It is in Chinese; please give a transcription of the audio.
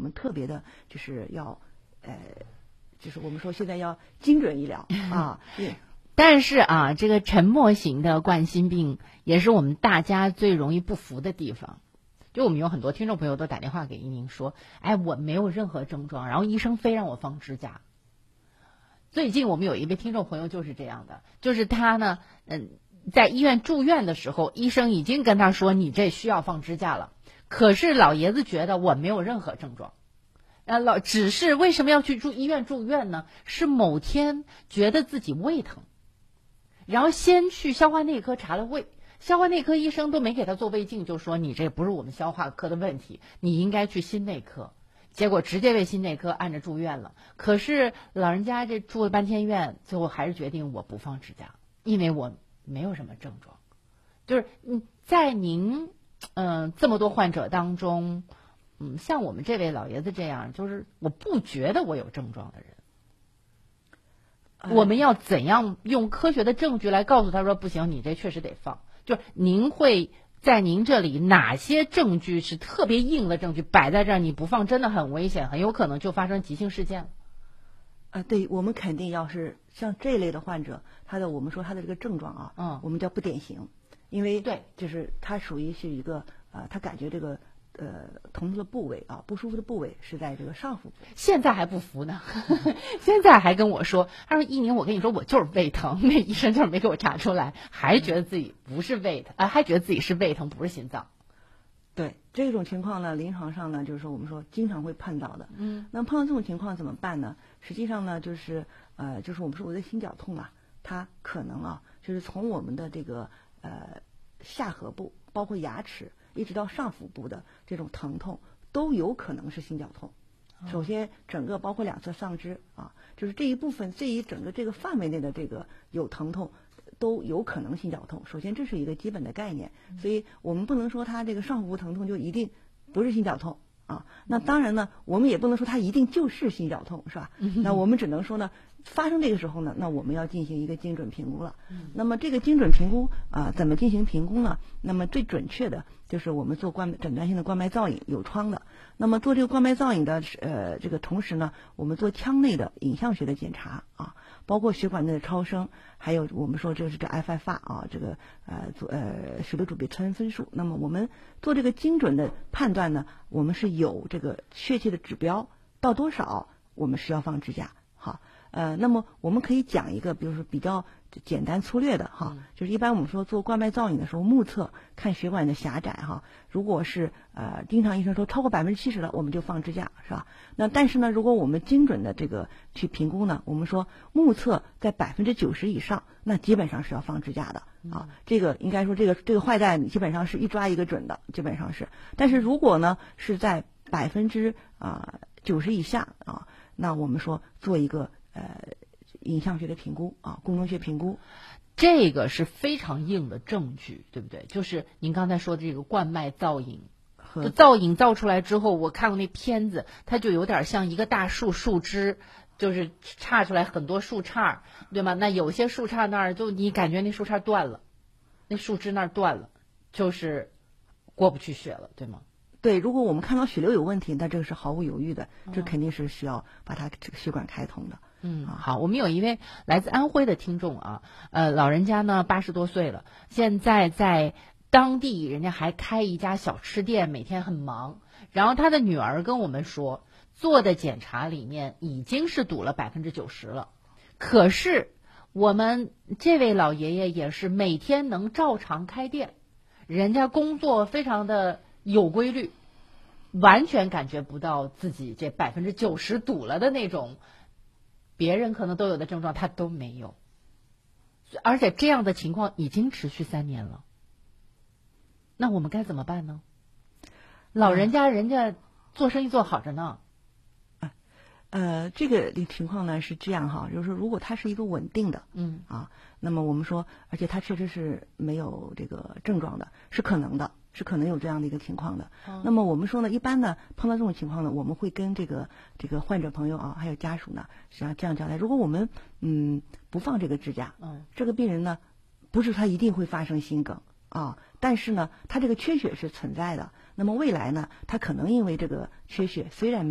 们特别的就是要就是我们说现在要精准医疗啊。 但是啊，这个沉默型的冠心病也是我们大家最容易不服的地方。就我们有很多听众朋友都打电话给您说，哎，我没有任何症状，然后医生非让我放支架。最近我们有一位听众朋友就是这样的，就是他呢，在医院住院的时候，医生已经跟他说你这需要放支架了，可是老爷子觉得我没有任何症状。只是为什么要去医院住院呢？是某天觉得自己胃疼，然后先去消化内科查了胃，消化内科医生都没给他做胃镜，就说你这不是我们消化科的问题，你应该去心内科。结果直接被心内科按着住院了。可是老人家这住了半天院，最后还是决定我不放支架，因为我没有什么症状。就是在您这么多患者当中，像我们这位老爷子这样，就是我不觉得我有症状的人，我们要怎样用科学的证据来告诉他说不行，你这确实得放？就是您会在您这里哪些证据是特别硬的证据摆在这儿，你不放真的很危险，很有可能就发生急性事件了。 对，我们肯定要是像这类的患者，我们说他的这个症状啊，我们叫不典型，因为对， 就是他属于是一个他感觉这个疼痛的部位啊，不舒服的部位是在这个上腹部。 现在还不服呢，现在还跟我说，他说一宁，我跟你说我就是胃疼，那医生就是没给我查出来，还觉得自己不是胃疼，还觉得自己是胃疼，不是心脏。 对，这种情况呢，临床上呢，就是说我们说经常会碰到的。那碰到这种情况怎么办呢？实际上呢，就是我们说我的心绞痛啊，它可能就是从我们的这个下颌部，包括牙齿，一直到上腹部的这种疼痛，都有可能是心绞痛。首先，整个包括两侧上肢就是这一部分，整个这个范围内的这个有疼痛，都有可能心绞痛。首先，这是一个基本的概念，所以我们不能说它这个上腹部疼痛就一定不是心绞痛那当然呢，我们也不能说它一定就是心绞痛，是吧？那我们只能说呢，发生这个时候呢，那我们要进行一个精准评估了。那么这个精准评估怎么进行评估呢？那么最准确的就是我们做诊断性的冠脉造影，有创的。那么做这个冠脉造影的这个同时呢，我们做腔内的影像学的检查包括血管内的超声，还有我们说这是这 FFR 这个血流主别超音分数。那么我们做这个精准的判断呢，我们是有这个确切的指标，到多少我们是要放支架。那么我们可以讲一个，比如说比较简单粗略的就是一般我们说做冠脉造影的时候，目测看血管的狭窄如果是经常医生说超过70%了，我们就放支架，是吧？那但是呢，如果我们精准的这个去评估呢，我们说目测在90%以上，那基本上是要放支架的这个应该说这个坏蛋基本上是一抓一个准的，基本上是。但是如果呢是在90%以下那我们说做一个影像学的评估功能学评估， 这个是非常硬的证据，对不对？就是您刚才说的这个冠脉造影，就造影造出来之后，我看过那片子，它就有点像一个大树枝，就是岔出来很多树杈，对吗？那有些树杈那儿就你感觉那树杈断了，那树枝那儿断了，就是过不去血了，对吗？ 对，如果我们看到血流有问题，那这个是毫无犹豫的，这肯定是需要把它这个血管开通的。 好，我们有一位来自安徽的听众老人家呢80多岁了，现在在当地人家还开一家小吃店，每天很忙。然后他的女儿跟我们说，做的检查里面已经是堵了90%了，可是我们这位老爷爷也是每天能照常开店，人家工作非常的有规律，完全感觉不到自己这90%堵了的那种别人可能都有的症状，他都没有，而且这样的情况已经持续3年了。那我们该怎么办呢？老人家人家做生意做好着呢。 这个情况呢是这样就是说，如果它是一个稳定的，那么我们说，而且它确实是没有这个症状的，是可能的，是可能有这样的一个情况的。那么我们说呢，一般呢碰到这种情况呢，我们会跟这个患者朋友还有家属呢，实际上这样交代：如果我们不放这个支架，这个病人呢，不是他一定会发生心梗但是呢，他这个缺血是存在的。那么未来呢，他可能因为这个缺血，虽然